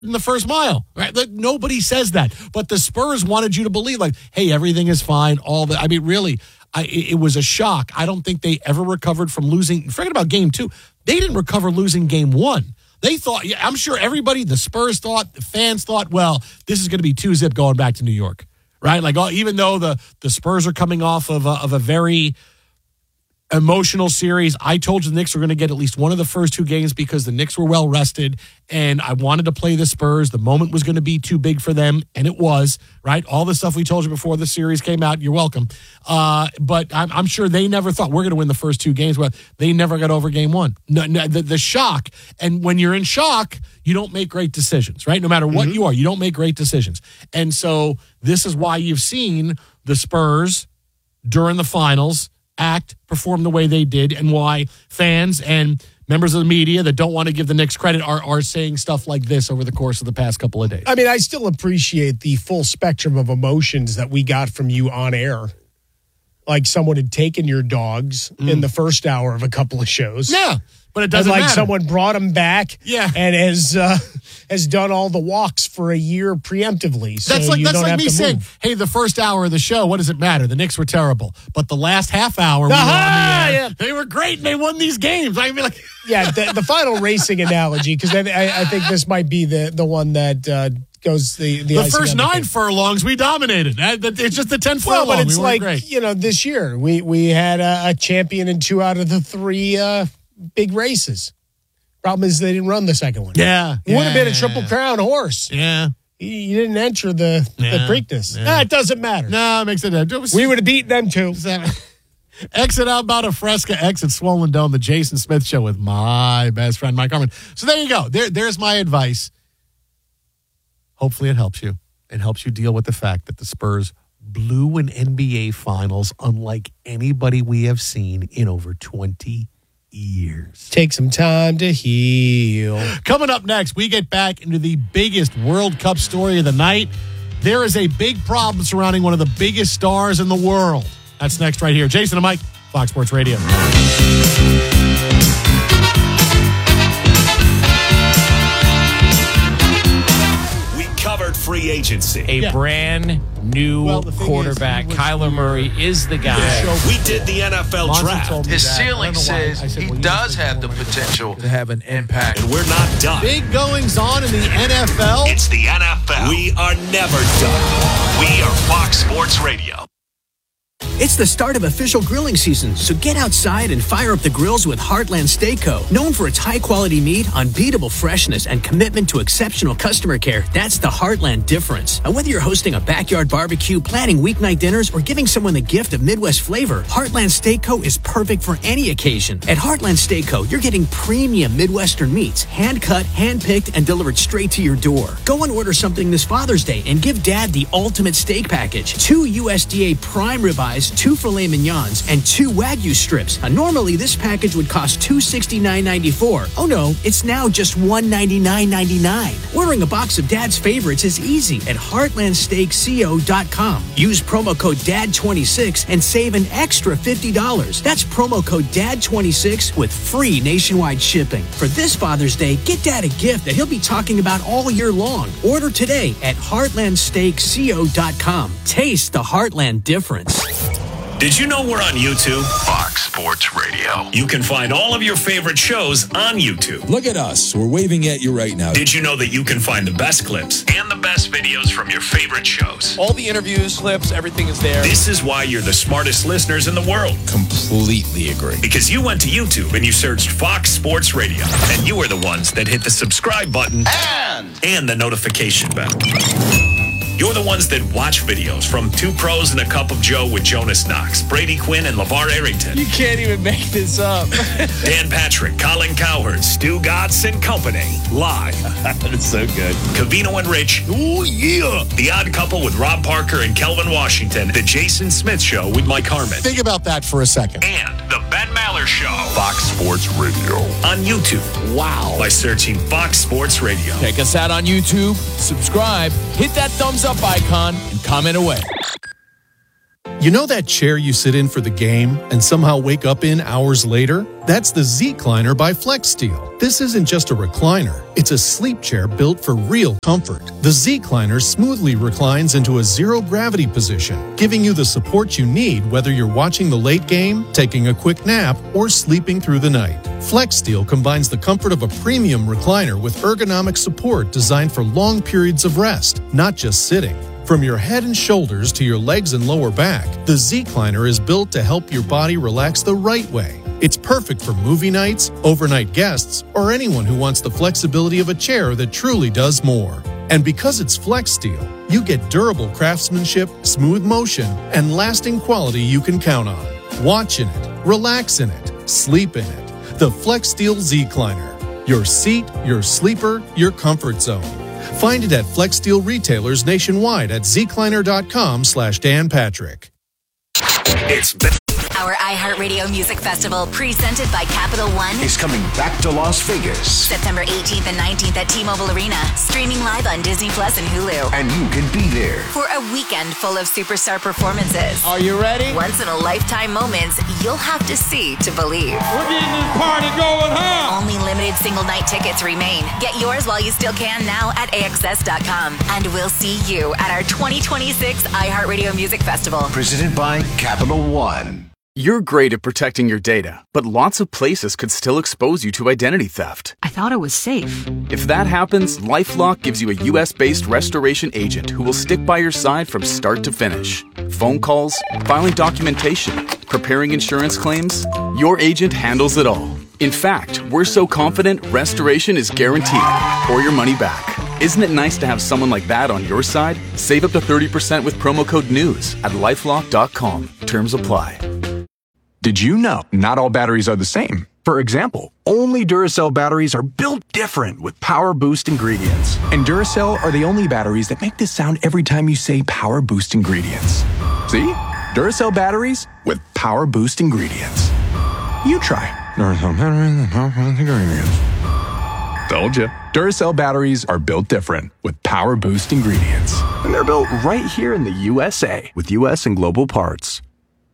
in the first mile, right? Nobody says that, but the Spurs wanted you to believe, like, hey, everything is fine. Really, it was a shock. I don't think they ever recovered from losing. Forget about game 2. They didn't recover losing game 1. They thought, I'm sure everybody, the Spurs thought, the fans thought, well, this is going to be 2-zip going back to New York, right? Like, even though the Spurs are coming off of a very emotional series, I told you the Knicks were going to get at least one of the first 2 games because the Knicks were well rested, and I wanted to play the Spurs. The moment was going to be too big for them, and it was, right? All the stuff we told you before the series came out, you're welcome. But I'm sure they never thought we're going to win the first 2 games. Well, they never got over game 1. No, the shock, and when you're in shock, you don't make great decisions, right? No matter what you are, you don't make great decisions. And so this is why you've seen the Spurs during the finals perform the way they did, and why fans and members of the media that don't want to give the Knicks credit are saying stuff like this over the course of the past couple of days. I mean, I still appreciate the full spectrum of emotions that we got from you on air. Like someone had taken your dogs in the first hour of a couple of shows. Yeah, but it doesn't matter. Someone brought them back and has done all the walks for a year preemptively. So that's like me saying, hey, the first hour of the show, what does it matter? The Knicks were terrible. But the last half hour, we were on the air. They were great and they won these games. I mean, like, the final racing analogy, because I think this might be the one that goes the first 9 furlongs we dominated. It's just the 10 furlong. Well, but it's like great. This year we had a champion in 2 out of the 3 big races. Problem is they didn't run the second one. Yeah. It would have been a Triple Crown horse. Yeah. You didn't enter the Preakness. Yeah. It doesn't matter. No, it makes it. We would have beaten them too. Exit out about a Fresca, exit Swollen Dome, the Jason Smith Show with my best friend, Mike Harmon. So there you go. There's my advice. Hopefully it helps you. It helps you deal with the fact that the Spurs blew an NBA Finals unlike anybody we have seen in over 20 years. Take some time to heal. Coming up next, we get back into the biggest World Cup story of the night. There is a big problem surrounding one of the biggest stars in the world. That's next right here. Jason and Mike, Fox Sports Radio. Covered free agency. A brand new quarterback. Kyler Murray is the guy. We did the NFL draft. His ceiling says he does have the potential to have an impact. And we're not done. Big goings on in the NFL. It's the NFL. We are never done. We are Fox Sports Radio. It's the start of official grilling season, so get outside and fire up the grills with Heartland Steak Co. Known for its high-quality meat, unbeatable freshness, and commitment to exceptional customer care, that's the Heartland difference. And whether you're hosting a backyard barbecue, planning weeknight dinners, or giving someone the gift of Midwest flavor, Heartland Steak Co. is perfect for any occasion. At Heartland Steak Co., you're getting premium Midwestern meats, hand-cut, hand-picked, and delivered straight to your door. Go and order something this Father's Day and give Dad the ultimate steak package. 2 USDA prime ribeyes, 2 filet mignons, and 2 Wagyu strips. Normally, this package would cost $269.94. Oh no, it's now just $199.99. Ordering a box of Dad's favorites is easy at heartlandsteakco.com. Use promo code DAD26 and save an extra $50. That's promo code DAD26 with free nationwide shipping. For this Father's Day, get Dad a gift that he'll be talking about all year long. Order today at heartlandsteakco.com. Taste the Heartland difference. Did you know we're on YouTube? Fox Sports Radio. You can find all of your favorite shows on YouTube. Look at us. We're waving at you right now. Did you know that you can find the best clips and the best videos from your favorite shows? All the interviews, clips, everything is there. This is why you're the smartest listeners in the world. Completely agree. Because you went to YouTube and you searched Fox Sports Radio. And you are the ones that hit the subscribe button and the notification bell. You're the ones that watch videos from Two Pros and a Cup of Joe with Jonas Knox, Brady Quinn, and LeVar Arrington. You can't even make this up. Dan Patrick, Colin Cowherd, Stu Gatz and Company. Live. That's so good. Covino and Rich. Ooh, yeah. The Odd Couple with Rob Parker and Kelvin Washington. The Jason Smith Show with Mike Harmon. Think about that for a second. And the Ben Maller Show. Fox Sports Radio. On YouTube. Wow. By searching Fox Sports Radio. Check us out on YouTube. Subscribe. Hit that thumbs up icon and comment away. You know that chair you sit in for the game and somehow wake up in hours later? That's the Z-Cliner by FlexSteel. This isn't just a recliner. It's a sleep chair built for real comfort. The Z-Cliner smoothly reclines into a zero-gravity position, giving you the support you need whether you're watching the late game, taking a quick nap, or sleeping through the night. FlexSteel combines the comfort of a premium recliner with ergonomic support designed for long periods of rest, not just sitting. From your head and shoulders to your legs and lower back, the Z-Cliner is built to help your body relax the right way. It's perfect for movie nights, overnight guests, or anyone who wants the flexibility of a chair that truly does more. And because it's FlexSteel, you get durable craftsmanship, smooth motion, and lasting quality you can count on. Watch in it, relax in it, sleep in it. The FlexSteel Z-Cliner. Your seat, your sleeper, your comfort zone. Find it at FlexSteel retailers nationwide at zcliner.com/Dan Patrick. It's Our iHeartRadio Music Festival, presented by Capital One, is coming back to Las Vegas. September 18th and 19th at T-Mobile Arena. Streaming live on Disney Plus and Hulu. And you can be there for a weekend full of superstar performances. Are you ready? Once-in-a-lifetime moments you'll have to see to believe. We're getting this party going, huh? Only limited single-night tickets remain. Get yours while you still can now at AXS.com. And we'll see you at our 2026 iHeartRadio Music Festival. Presented by Capital One. You're great at protecting your data, but lots of places could still expose you to identity theft. I thought it was safe. If that happens, LifeLock gives you a U.S.-based restoration agent who will stick by your side from start to finish. Phone calls, filing documentation, preparing insurance claims, your agent handles it all. In fact, we're so confident restoration is guaranteed or your money back. Isn't it nice to have someone like that on your side? Save up to 30% with promo code NEWS at LifeLock.com. Terms apply. Did you know not all batteries are the same? For example, only Duracell batteries are built different with Power Boost ingredients. And Duracell are the only batteries that make this sound every time you say Power Boost ingredients. See? Duracell batteries with Power Boost ingredients. You try. Duracell batteries with Power Boost ingredients. Told you. Duracell batteries are built different with Power Boost ingredients. And they're built right here in the USA with US and global parts.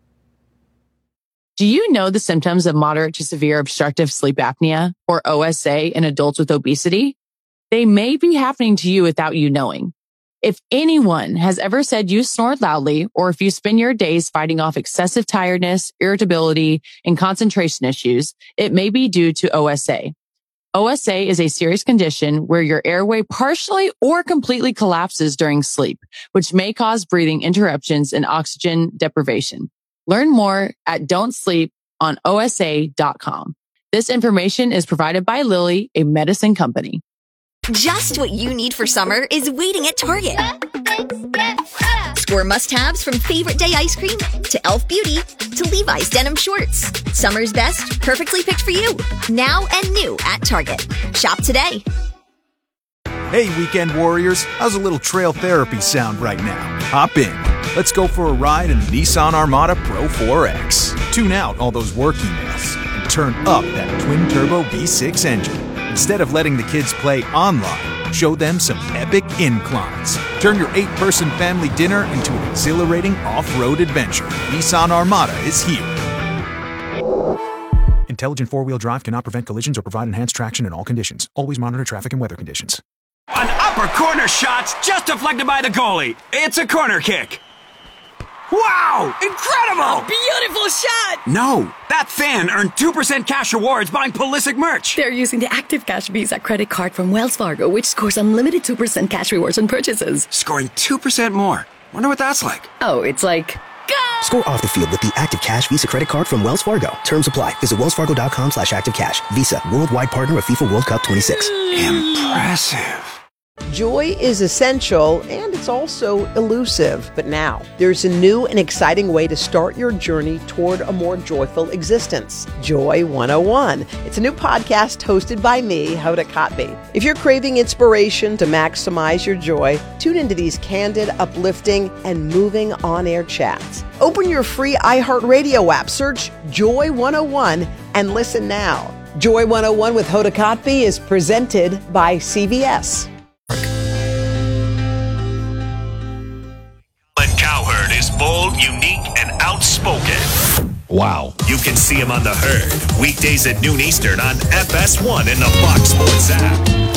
Do you know the symptoms of moderate to severe obstructive sleep apnea, or OSA, in adults with obesity? They may be happening to you without you knowing. If anyone has ever said you snore loudly, or if you spend your days fighting off excessive tiredness, irritability, and concentration issues, it may be due to OSA. OSA is a serious condition where your airway partially or completely collapses during sleep, which may cause breathing interruptions and oxygen deprivation. Learn more at don'tsleeponosa.com. This information is provided by Lilly, a medicine company. Just what you need for summer is waiting at Target. Score must-haves from Favorite Day ice cream to Elf Beauty to Levi's denim shorts. Summer's best, perfectly picked for you. Now and new at Target. Shop today. Hey, weekend warriors. How's a little trail therapy sound right now? Hop in. Let's go for a ride in the Nissan Armada Pro 4X. Tune out all those work emails and turn up that twin-turbo V6 engine. Instead of letting the kids play online, show them some epic inclines. Turn your 8-person family dinner into an exhilarating off-road adventure. Nissan Armada is here. Intelligent four-wheel drive cannot prevent collisions or provide enhanced traction in all conditions. Always monitor traffic and weather conditions. An upper corner shot's just deflected by the goalie. It's a corner kick. Wow! Incredible! A beautiful shot! No, that fan earned 2% cash rewards buying Pulisic merch. They're using the Active Cash Visa credit card from Wells Fargo, which scores unlimited 2% cash rewards on purchases. Scoring 2% more. Wonder what that's like. Oh, it's like... Go! Score off the field with the Active Cash Visa credit card from Wells Fargo. Terms apply. Visit wellsfargo.com/activecash. Visa, worldwide partner of FIFA World Cup 26. Impressive. Joy is essential, and it's also elusive. But now, there's a new and exciting way to start your journey toward a more joyful existence. Joy 101. It's a new podcast hosted by me, Hoda Kotb. If you're craving inspiration to maximize your joy, tune into these candid, uplifting, and moving on-air chats. Open your free iHeartRadio app, search Joy 101, and listen now. Joy 101 with Hoda Kotb is presented by CVS. Cowherd is bold, unique, and Wow. You can see him on The Herd, weekdays at noon Eastern on FS1 and the Fox Sports app.